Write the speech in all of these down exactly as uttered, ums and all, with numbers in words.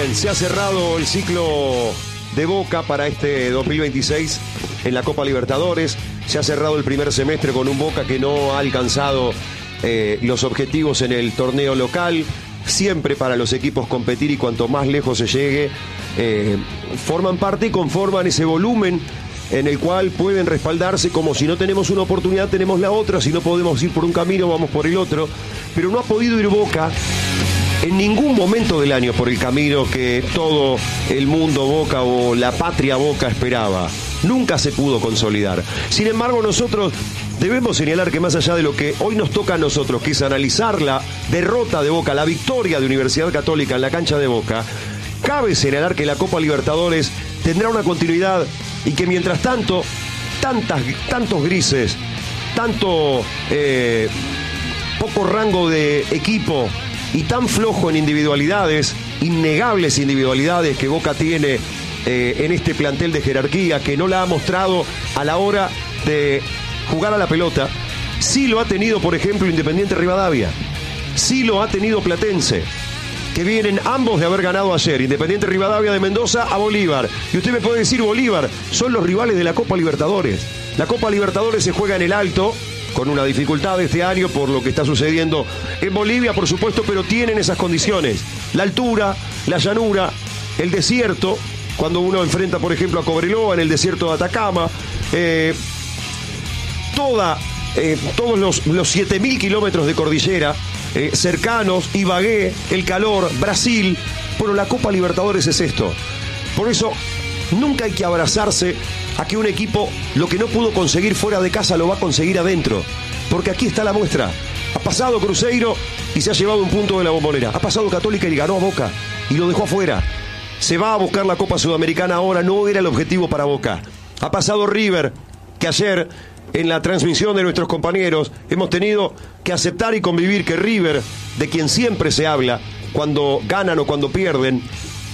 Bien, se ha cerrado el ciclo de Boca para este dos mil veintiséis en la Copa Libertadores. Se ha cerrado el primer semestre con un Boca que no ha alcanzado eh, los objetivos en el torneo local. Siempre para los equipos competir, y cuanto más lejos se llegue, eh, forman parte y conforman ese volumen en el cual pueden respaldarse, como si no tenemos una oportunidad tenemos la otra, si no podemos ir por un camino vamos por el otro. Pero no ha podido ir Boca en ningún momento del año por el camino que todo el mundo Boca o la patria Boca esperaba. Nunca se pudo consolidar. Sin embargo, nosotros debemos señalar que más allá de lo que hoy nos toca a nosotros, que es analizar la derrota de Boca, la victoria de Universidad Católica en la cancha de Boca, cabe señalar que la Copa Libertadores tendrá una continuidad y que mientras tanto, tantas, tantos grises, tanto eh, poco rango de equipo y tan flojo en individualidades, innegables individualidades que Boca tiene eh, en este plantel de jerarquía, que no la ha mostrado a la hora de jugar a la pelota. Sí lo ha tenido, por ejemplo, Independiente Rivadavia, sí lo ha tenido Platense, que vienen ambos de haber ganado ayer. Independiente Rivadavia de Mendoza a Bolívar. Y usted me puede decir, Bolívar, son los rivales de la Copa Libertadores. La Copa Libertadores se juega en el Alto, con una dificultad este año por lo que está sucediendo en Bolivia, por supuesto, pero tienen esas condiciones. La altura, la llanura, el desierto, cuando uno enfrenta, por ejemplo, a Cobreloa en el desierto de Atacama, eh, toda, eh, todos los, los siete mil kilómetros de cordillera, eh, cercanos, Ibagué, el calor, Brasil. Bueno, la Copa Libertadores es esto. Por eso, nunca hay que abrazarse a que un equipo lo que no pudo conseguir fuera de casa lo va a conseguir adentro, porque aquí está la muestra. Ha pasado Cruzeiro y se ha llevado un punto de la Bombonera. Ha pasado Católica y ganó a Boca y lo dejó afuera. Se va a buscar la Copa Sudamericana ahora, no era el objetivo para Boca. Ha pasado River, que ayer en la transmisión de nuestros compañeros hemos tenido que aceptar y convivir que River, de quien siempre se habla cuando ganan o cuando pierden,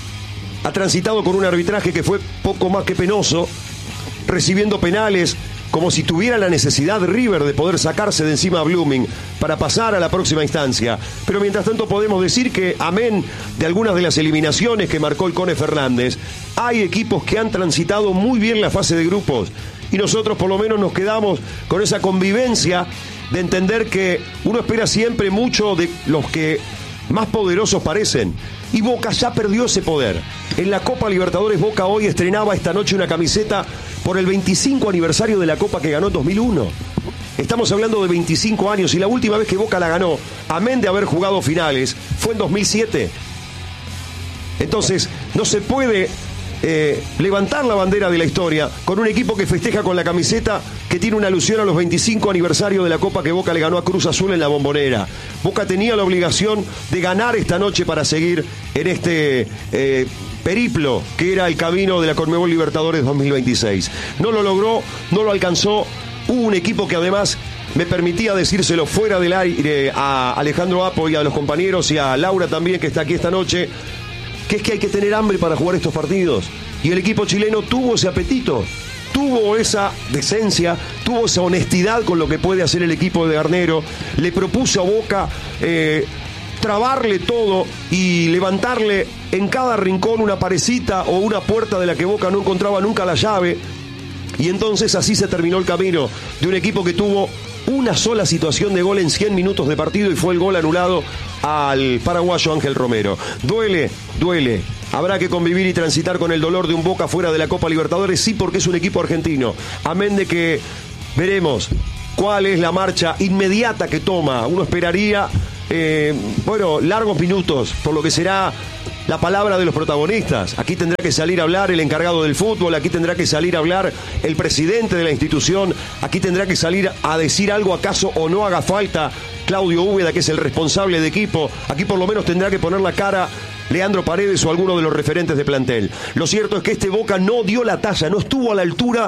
ha transitado con un arbitraje que fue poco más que penoso, recibiendo penales como si tuviera la necesidad River de poder sacarse de encima a Blooming para pasar a la próxima instancia. Pero mientras tanto podemos decir que, amén de algunas de las eliminaciones que marcó el Cone Fernández, hay equipos que han transitado muy bien la fase de grupos, y nosotros por lo menos nos quedamos con esa convivencia de entender que uno espera siempre mucho de los que más poderosos parecen, y Boca ya perdió ese poder. En la Copa Libertadores, Boca hoy estrenaba esta noche una camiseta por el veinticinco aniversario de la Copa que ganó en dos mil uno. Estamos hablando de veinticinco años, y la última vez que Boca la ganó, amén de haber jugado finales, fue en dos mil siete. Entonces, no se puede eh, levantar la bandera de la historia con un equipo que festeja con la camiseta que tiene una alusión a los veinticinco aniversarios de la Copa que Boca le ganó a Cruz Azul en la Bombonera. Boca tenía la obligación de ganar esta noche para seguir en este eh, periplo que era el camino de la Conmebol Libertadores dos mil veintiséis. No lo logró, no lo alcanzó. Hubo un equipo que además me permitía decírselo fuera del aire a Alejandro Apo y a los compañeros, y a Laura también, que está aquí esta noche, que es que hay que tener hambre para jugar estos partidos. Y el equipo chileno tuvo ese apetito, tuvo esa decencia, tuvo esa honestidad con lo que puede hacer el equipo de Garnero. Le propuso a Boca eh, trabarle todo y levantarle en cada rincón una parecita o una puerta de la que Boca no encontraba nunca la llave. Y entonces así se terminó el camino de un equipo que tuvo una sola situación de gol en cien minutos de partido, y fue el gol anulado al paraguayo Ángel Romero. Duele, duele. Habrá que convivir y transitar con el dolor de un Boca fuera de la Copa Libertadores, sí, porque es un equipo argentino. Amén de que veremos cuál es la marcha inmediata que toma. Uno esperaría, eh, bueno, largos minutos, por lo que será la palabra de los protagonistas. Aquí tendrá que salir a hablar el encargado del fútbol, aquí tendrá que salir a hablar el presidente de la institución, aquí tendrá que salir a decir algo acaso o no haga falta Claudio Úbeda, que es el responsable de equipo. Aquí por lo menos tendrá que poner la cara Leandro Paredes o alguno de los referentes de plantel. Lo cierto es que este Boca no dio la talla, no estuvo a la altura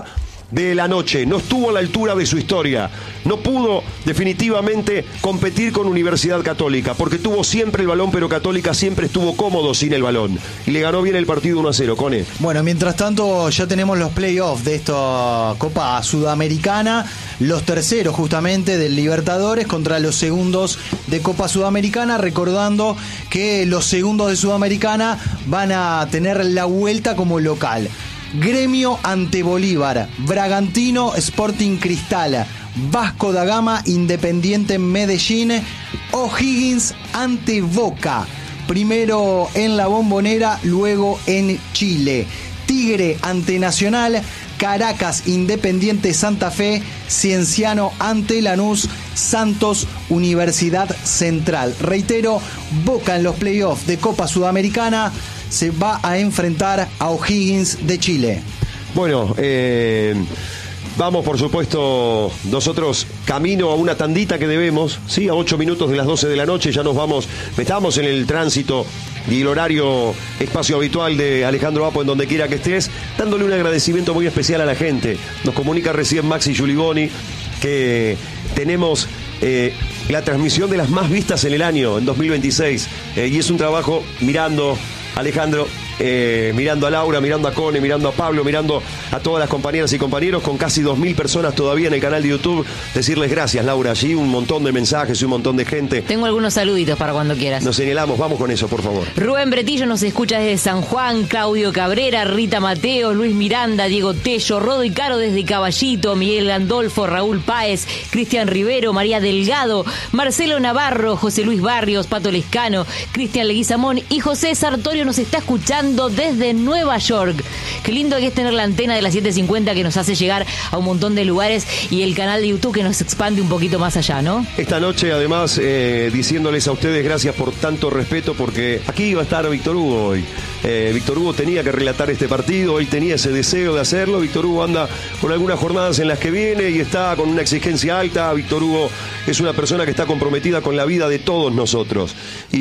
de la noche, no estuvo a la altura de su historia, no pudo definitivamente competir con Universidad Católica, porque tuvo siempre el balón, pero Católica siempre estuvo cómodo sin el balón, y le ganó bien el partido uno a cero, Cone. Bueno, mientras tanto ya tenemos los playoffs de esta Copa Sudamericana, los terceros justamente del Libertadores contra los segundos de Copa Sudamericana, recordando que los segundos de Sudamericana van a tener la vuelta como local. Gremio ante Bolívar, Bragantino Sporting Cristal, Vasco da Gama Independiente Medellín, O'Higgins ante Boca, primero en la Bombonera, luego en Chile, Tigre ante Nacional, Caracas Independiente Santa Fe, Cienciano ante Lanús, Santos Universidad Central. Reitero, Boca en los playoffs de Copa Sudamericana se va a enfrentar a O'Higgins de Chile. Bueno, eh, vamos por supuesto nosotros camino a una tandita que debemos, ¿sí? A ocho minutos de las doce de la noche ya nos vamos, estamos en el tránsito y el horario, espacio habitual de Alejandro Apo en donde quiera que estés, dándole un agradecimiento muy especial a la gente. Nos comunica recién Maxi Giuligoni que tenemos eh, la transmisión de las más vistas en el año, en dos mil veintiséis, eh, y es un trabajo mirando, Alejandro, eh, mirando a Laura, mirando a Cone, mirando a Pablo, mirando a todas las compañeras y compañeros, con casi dos mil personas todavía en el canal de YouTube. Decirles gracias, Laura, allí un montón de mensajes y un montón de gente. Tengo algunos saluditos para cuando quieras. Nos señalamos, vamos con eso, por favor. Rubén Bretillo nos escucha desde San Juan, Claudio Cabrera, Rita Mateo, Luis Miranda, Diego Tello, Rodo y Caro desde Caballito, Miguel Gandolfo, Raúl Páez, Cristian Rivero, María Delgado, Marcelo Navarro, José Luis Barrios, Pato Lescano, Cristian Leguizamón y José Sartorio nos está escuchando desde Nueva York. Qué lindo que es tener la antena de las siete cincuenta que nos hace llegar a un montón de lugares y el canal de YouTube que nos expande un poquito más allá, ¿no? Esta noche, además, eh, diciéndoles a ustedes gracias por tanto respeto, porque aquí iba a estar Víctor Hugo hoy. Eh, Víctor Hugo tenía que relatar este partido, él tenía ese deseo de hacerlo. Víctor Hugo anda con algunas jornadas en las que viene y está con una exigencia alta. Víctor Hugo es una persona que está comprometida con la vida de todos nosotros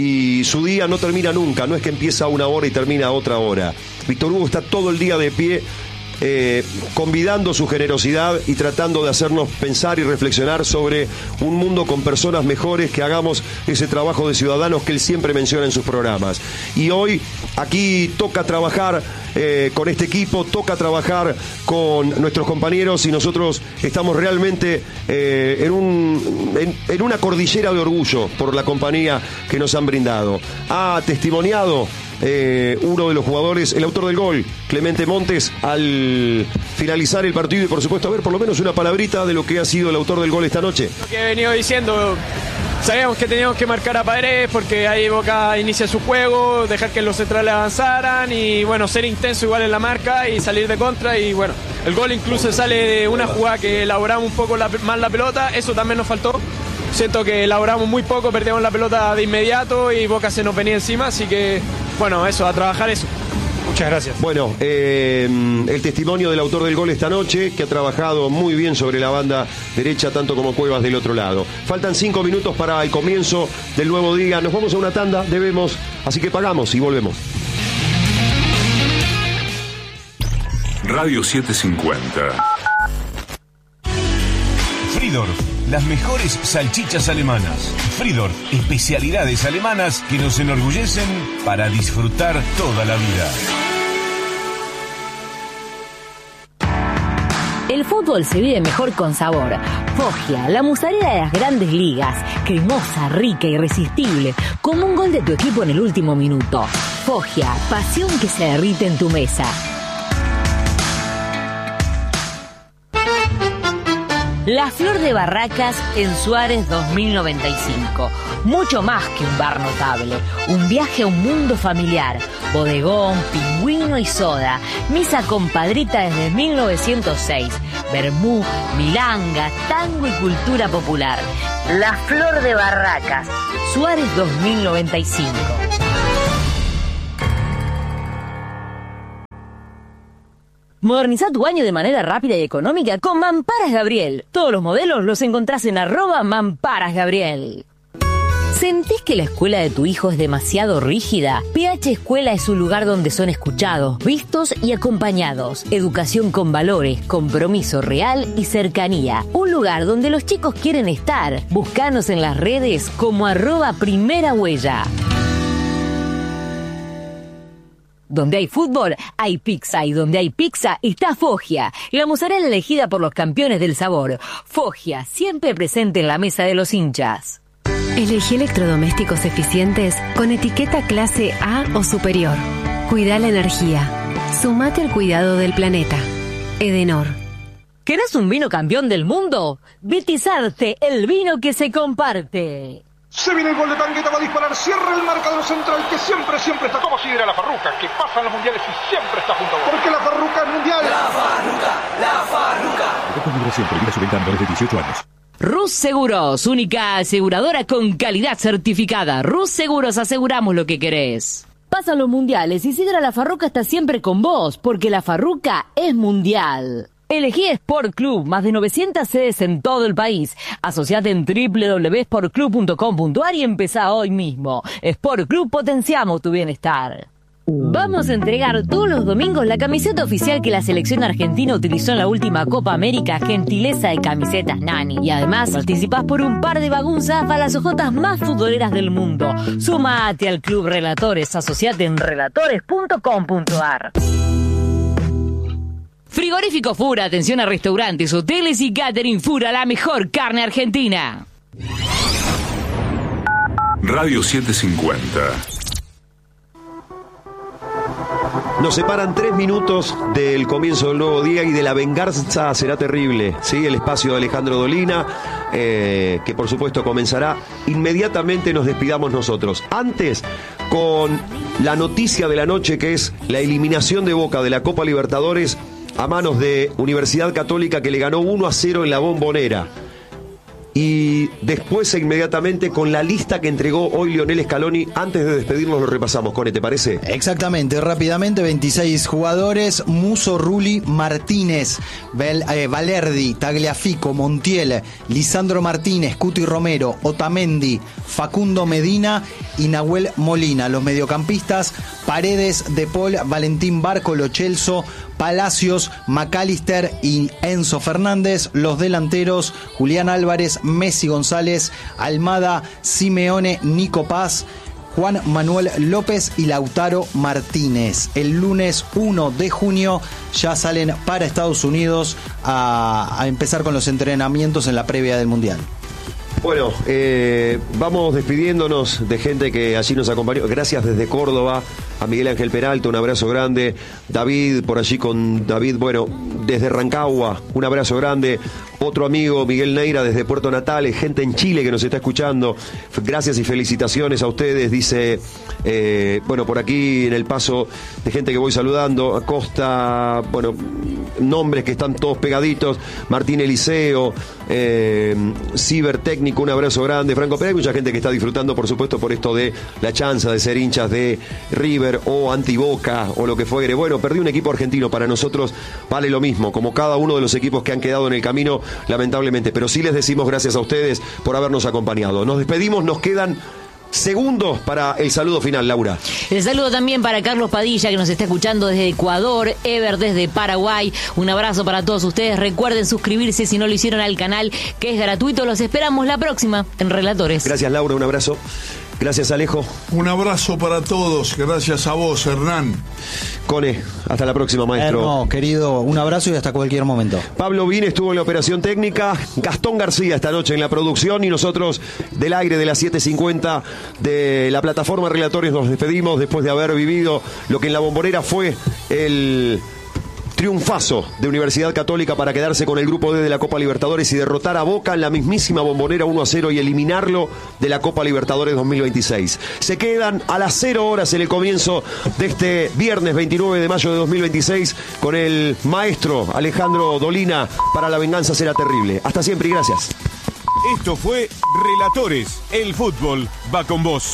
y su día no termina nunca, no es que empieza a una hora y termina a otra hora. Víctor Hugo está todo el día de pie, Eh, convidando su generosidad y tratando de hacernos pensar y reflexionar sobre un mundo con personas mejores, que hagamos ese trabajo de ciudadanos que él siempre menciona en sus programas. Y hoy aquí toca trabajar eh, con este equipo, toca trabajar con nuestros compañeros y nosotros estamos realmente eh, en, un, en, en una cordillera de orgullo por la compañía que nos han brindado. Ha testimoniado Eh, uno de los jugadores, el autor del gol, Clemente Montes, al finalizar el partido, y por supuesto a ver por lo menos una palabrita de lo que ha sido el autor del gol esta noche. Lo que he venido diciendo, sabíamos que teníamos que marcar a Paredes porque ahí Boca inicia su juego, dejar que los centrales avanzaran y bueno, ser intenso igual en la marca y salir de contra. Y bueno, el gol incluso sale de una jugada que elaboramos un poco la, más la pelota, eso también nos faltó. Siento que elaboramos muy poco, perdimos la pelota de inmediato y Boca se nos venía encima, así que bueno, eso, a trabajar eso. Muchas gracias. Bueno, eh, el testimonio del autor del gol esta noche, que ha trabajado muy bien sobre la banda derecha, tanto como Cuevas del otro lado. Faltan cinco minutos para el comienzo del nuevo día. Nos vamos a una tanda, debemos, así que pagamos y volvemos. Radio setecientos cincuenta. Fridor, las mejores salchichas alemanas. Fridor, especialidades alemanas que nos enorgullecen para disfrutar toda la vida. El fútbol se vive mejor con sabor. Foggia, la mozzarella de las grandes ligas. Cremosa, rica, irresistible. Como un gol de tu equipo en el último minuto. Foggia, pasión que se derrite en tu mesa. La Flor de Barracas en Suárez dos mil noventa y cinco. Mucho más que un bar notable. Un viaje a un mundo familiar. Bodegón, pingüino y soda. Misa compadrita desde mil novecientos seis. Vermú, milanga, tango y cultura popular. La Flor de Barracas. Suárez dos mil noventa y cinco. Moderniza tu baño de manera rápida y económica con Mamparas Gabriel. Todos los modelos los encontrás en arroba Mamparas Gabriel. ¿Sentís que la escuela de tu hijo es demasiado rígida? P H Escuela es un lugar donde son escuchados, vistos y acompañados. Educación con valores, compromiso real y cercanía. Un lugar donde los chicos quieren estar. Búscanos en las redes como arroba primera huella. Donde hay fútbol, hay pizza, y donde hay pizza está Foggia, la mozzarella elegida por los campeones del sabor. Foggia, siempre presente en la mesa de los hinchas. Elegí electrodomésticos eficientes con etiqueta clase A o superior. Cuida la energía. Sumate al cuidado del planeta. Edenor. ¿Querés un vino campeón del mundo? Vitizarte, el vino que se comparte. Se viene el gol de Tangueta, va a disparar, cierra el marcador central que siempre, siempre está como si era la Farruca, que pasa en los mundiales y siempre está junto a vos. Porque la Farruca es mundial. La Farruca, la Farruca. Siempre vive su venta a menores de dieciocho años. Rus Seguros, única aseguradora con calidad certificada. Rus Seguros, aseguramos lo que querés. Pasan los mundiales y Sidra La Farruca está siempre con vos, porque La Farruca es mundial. Elegí Sport Club, más de novecientas sedes en todo el país. Asociate en doble u doble u doble u punto sport club punto com punto a r y empezá hoy mismo. Sport Club, potenciamos tu bienestar. Vamos a entregar todos los domingos la camiseta oficial que la selección argentina utilizó en la última Copa América, gentileza de Camisetas Nani. Y además participás por un par de bagunzas para las ojotas más futboleras del mundo. Sumate al Club Relatores, asociate en relatores punto com punto a r. Frigorífico Fura, atención a restaurantes, hoteles y catering. Fura, la mejor carne argentina. Radio setecientos cincuenta. Nos separan tres minutos del comienzo del nuevo día y de la venganza será terrible. ¿Sí? El espacio de Alejandro Dolina, eh, que por supuesto comenzará inmediatamente. Nos despidamos nosotros. Antes, con la noticia de la noche, que es la eliminación de Boca de la Copa Libertadores a manos de Universidad Católica, que le ganó uno a cero en la Bombonera. Y después e inmediatamente con la lista que entregó hoy Lionel Scaloni. Antes de despedirnos lo repasamos, Cone, ¿te parece? Exactamente, rápidamente, veintiséis jugadores: Muso, Rulli, Martínez, Vel, eh, Valerdi, Tagliafico, Montiel, Lisandro Martínez, Cuti Romero, Otamendi, Facundo Medina y Nahuel Molina. Los mediocampistas: Paredes, De Paul, Valentín Barco, Lo Celso, Palacios, McAllister y Enzo Fernández. Los delanteros: Julián Álvarez, Messi González, Almada, Simeone, Nico Paz, Juan Manuel López y Lautaro Martínez. El lunes uno de junio ya salen para Estados Unidos a, a empezar con los entrenamientos en la previa del Mundial. Bueno, eh, vamos despidiéndonos de gente que allí nos acompañó. Gracias desde Córdoba a Miguel Ángel Peralta, un abrazo grande. David, por allí con David, bueno, desde Rancagua, un abrazo grande. Otro amigo, Miguel Neira, desde Puerto Natales, gente en Chile que nos está escuchando. Gracias y felicitaciones a ustedes, dice, eh, bueno, por aquí en el paso de gente que voy saludando. Acosta, bueno, nombres que están todos pegaditos. Martín Eliseo, eh, Cibertécnico, un abrazo grande. Franco Pérez, mucha gente que está disfrutando, por supuesto, por esto de la chanza de ser hinchas de River o anti-Boca o lo que fuere. Bueno, perdí un equipo argentino, para nosotros vale lo mismo, como cada uno de los equipos que han quedado en el camino, lamentablemente, pero sí les decimos gracias a ustedes por habernos acompañado. Nos despedimos, nos quedan segundos para el saludo final, Laura. El saludo también para Carlos Padilla, que nos está escuchando desde Ecuador, Ever desde Paraguay. Un abrazo para todos ustedes. Recuerden suscribirse si no lo hicieron al canal, que es gratuito. Los esperamos la próxima en Relatores. Gracias, Laura, un abrazo. Gracias, Alejo. Un abrazo para todos. Gracias a vos, Hernán. Cone, hasta la próxima, maestro. No, querido, un abrazo y hasta cualquier momento. Pablo Vine estuvo en la operación técnica, Gastón García esta noche en la producción, y nosotros del aire de las siete cincuenta de la plataforma Relatores nos despedimos después de haber vivido lo que en la Bombonera fue el triunfazo de Universidad Católica para quedarse con el grupo D de la Copa Libertadores y derrotar a Boca en la mismísima Bombonera uno a cero y eliminarlo de la Copa Libertadores dos mil veintiséis. Se quedan a las cero horas en el comienzo de este viernes veintinueve de mayo de dos mil veintiséis con el maestro Alejandro Dolina para La Venganza Será Terrible. Hasta siempre y gracias. Esto fue Relatores. El fútbol va con vos.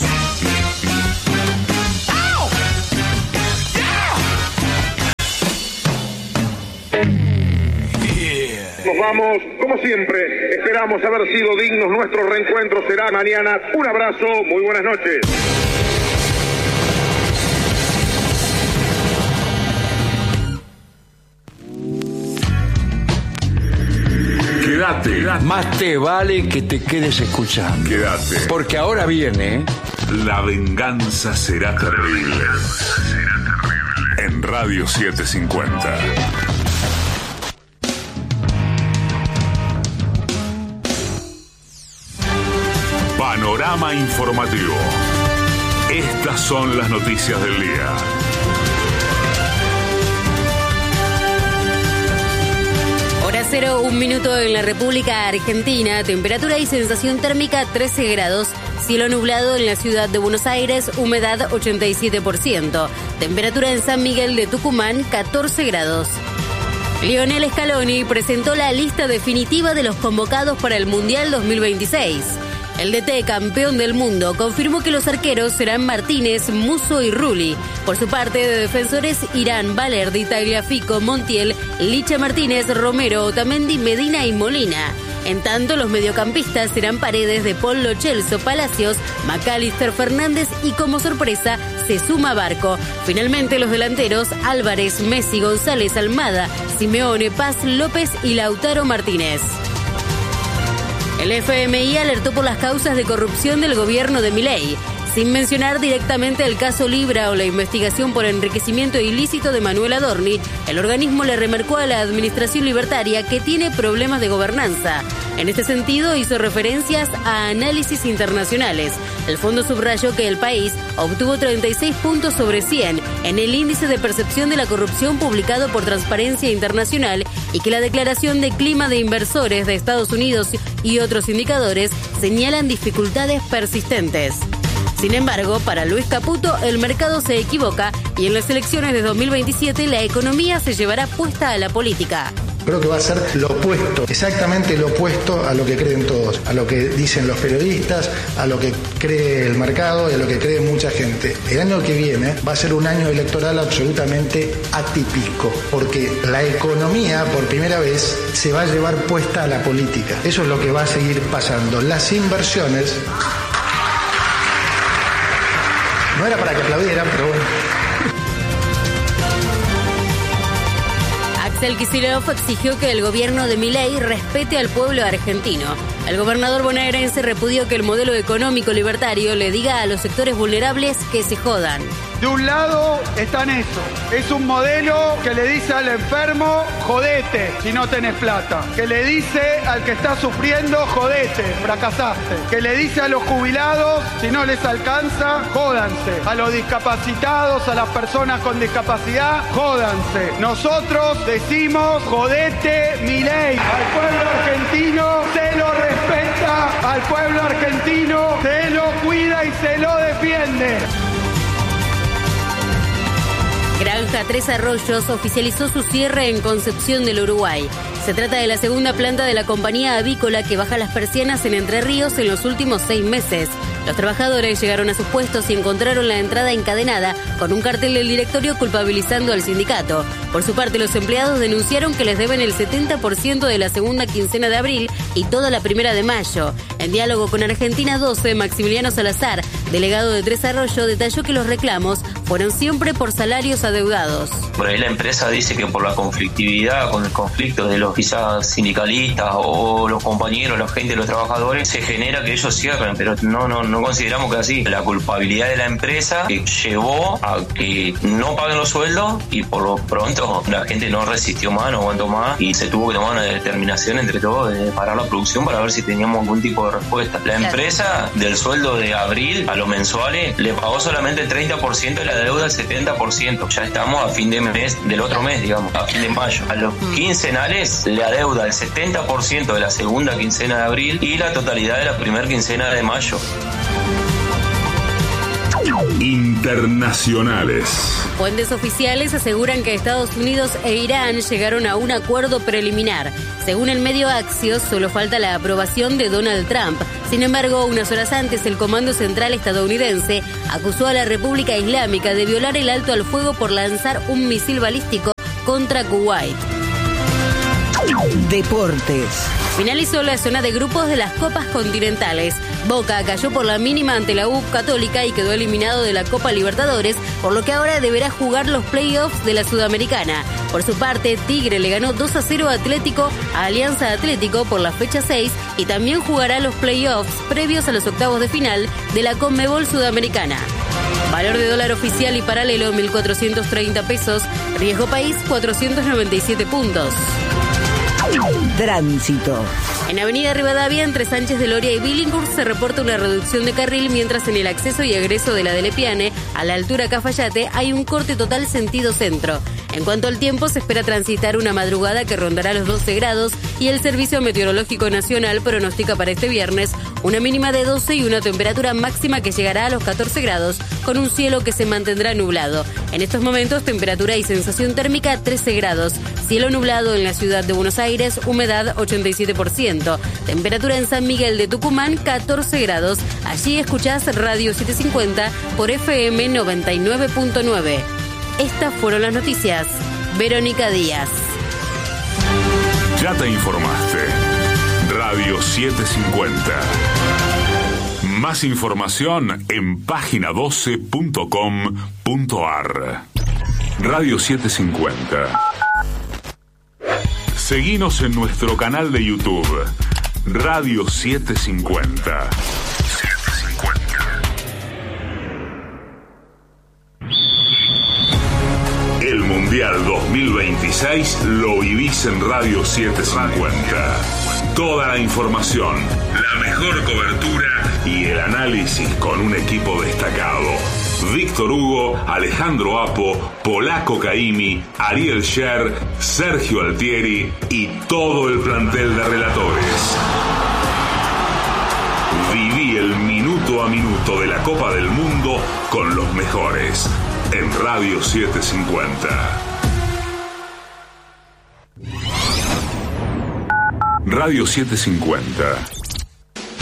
Nos vamos. Como siempre, esperamos haber sido dignos. Nuestro reencuentro será mañana. Un abrazo, muy buenas noches. Quédate. Más te vale que te quedes escuchando. Quédate. Porque ahora viene... La venganza será terrible. La venganza será terrible. En Radio setecientos cincuenta. Panorama informativo. Estas son las noticias del día. Hora cero, un minuto en la República Argentina. Temperatura y sensación térmica trece grados. Cielo nublado en la ciudad de Buenos Aires, humedad ochenta y siete por ciento. Temperatura en San Miguel de Tucumán, catorce grados. Lionel Scaloni presentó la lista definitiva de los convocados para el Mundial dos mil veintiséis. El D T campeón del mundo confirmó que los arqueros serán Martínez, Musso y Rulli. Por su parte, de defensores irán Valerdi, Tagliafico, Montiel, Licha Martínez, Romero, Otamendi, Medina y Molina. En tanto, los mediocampistas serán Paredes, De Paul, Lo Celso, Palacios, McAllister, Fernández y como sorpresa se suma Barco. Finalmente los delanteros Álvarez, Messi, González, Almada, Simeone, Paz, López y Lautaro Martínez. El F M I alertó por las causas de corrupción del gobierno de Milei. Sin mencionar directamente el caso Libra o la investigación por enriquecimiento ilícito de Manuel Adorni, el organismo le remarcó a la administración libertaria que tiene problemas de gobernanza. En este sentido, hizo referencias a análisis internacionales. El fondo subrayó que el país obtuvo treinta y seis puntos sobre cien en el índice de percepción de la corrupción publicado por Transparencia Internacional y que la declaración de clima de inversores de Estados Unidos y otros indicadores señalan dificultades persistentes. Sin embargo, para Luis Caputo, el mercado se equivoca y en las elecciones de dos mil veintisiete la economía se llevará puesta a la política. Creo que va a ser lo opuesto, exactamente lo opuesto a lo que creen todos, a lo que dicen los periodistas, a lo que cree el mercado y a lo que cree mucha gente. El año que viene va a ser un año electoral absolutamente atípico, porque la economía por primera vez se va a llevar puesta a la política. Eso es lo que va a seguir pasando. Las inversiones... No era para que aplaudieran, pero bueno. Axel Kicillof exigió que el gobierno de Milei respete al pueblo argentino. El gobernador bonaerense repudió que el modelo económico libertario le diga a los sectores vulnerables que se jodan. De un lado están eso, es un modelo que le dice al enfermo, jodete si no tenés plata. Que le dice al que está sufriendo, jodete, fracasaste. Que le dice a los jubilados, si no les alcanza, jódanse. A los discapacitados, a las personas con discapacidad, jódanse. Nosotros decimos, jodete Milei. Al pueblo argentino se lo respeta, al pueblo argentino se lo cuida y se lo defiende. Granja Tres Arroyos oficializó su cierre en Concepción del Uruguay. Se trata de la segunda planta de la compañía avícola que baja las persianas en Entre Ríos en los últimos seis meses. Los trabajadores llegaron a sus puestos y encontraron la entrada encadenada con un cartel del directorio culpabilizando al sindicato. Por su parte, los empleados denunciaron que les deben el setenta por ciento de la segunda quincena de abril y toda la primera de mayo. En diálogo con Argentina doce, Maximiliano Salazar, delegado de Tres Arroyos, detalló que los reclamos fueron siempre por salarios adeudados. Por ahí la empresa dice que por la conflictividad, con el conflicto de los quizás sindicalistas o los compañeros, la gente, los trabajadores, se genera que ellos cierren, pero no, no, no consideramos que así. La culpabilidad de la empresa que llevó a que no paguen los sueldos y por lo pronto la gente no resistió más, no aguantó más y se tuvo que tomar una determinación entre todos de parar la producción para ver si teníamos algún tipo de respuesta. La empresa del sueldo de abril a los mensuales le pagó solamente el treinta por ciento de la deuda, el setenta por ciento. Ya estamos a fin de mes del otro mes, digamos, a fin de mayo. A los quincenales le adeuda el setenta por ciento de la segunda quincena de abril y la totalidad de la primera quincena de mayo. Internacionales. Fuentes oficiales aseguran que Estados Unidos e Irán llegaron a un acuerdo preliminar. Según el medio Axios, solo falta la aprobación de Donald Trump. Sin embargo, unas horas antes, el Comando Central estadounidense acusó a la República Islámica de violar el alto al fuego por lanzar un misil balístico contra Kuwait. Deportes. Finalizó la zona de grupos de las Copas Continentales. Boca cayó por la mínima ante la U Católica y quedó eliminado de la Copa Libertadores, por lo que ahora deberá jugar los playoffs de la Sudamericana. Por su parte, Tigre le ganó dos a cero a Atlético a Alianza Atlético por la fecha seis y también jugará los playoffs previos a los octavos de final de la Conmebol Sudamericana. Valor de dólar oficial y paralelo mil cuatrocientos treinta pesos, riesgo país cuatrocientos noventa y siete puntos. Tránsito. En Avenida Rivadavia, entre Sánchez de Loria y Billinghurst, se reporta una reducción de carril, mientras en el acceso y egreso de la de Lepiane, a la altura Cafayate, hay un corte total sentido centro. En cuanto al tiempo, se espera transitar una madrugada que rondará los doce grados y el Servicio Meteorológico Nacional pronostica para este viernes una mínima de doce y una temperatura máxima que llegará a los catorce grados, con un cielo que se mantendrá nublado. En estos momentos, temperatura y sensación térmica trece grados, cielo nublado en la ciudad de Buenos Aires, humedad ochenta y siete por ciento, temperatura en San Miguel de Tucumán catorce grados. Allí escuchás Radio setecientos cincuenta por F M noventa y nueve punto nueve. Estas fueron las noticias. Verónica Díaz. Ya te informaste. Radio setecientos cincuenta. Más información en página doce punto com punto ar. Radio setecientos cincuenta. Seguinos en nuestro canal de YouTube. Radio setecientos cincuenta. El Mundial dos mil veintiséis lo vivís en Radio setecientos cincuenta. Toda la información, la mejor cobertura y el análisis con un equipo destacado. Víctor Hugo, Alejandro Apo, Polaco Caimi, Ariel Sher, Sergio Altieri y todo el plantel de relatores. Viví el minuto a minuto de la Copa del Mundo con los mejores en Radio setecientos cincuenta. Radio setecientos cincuenta.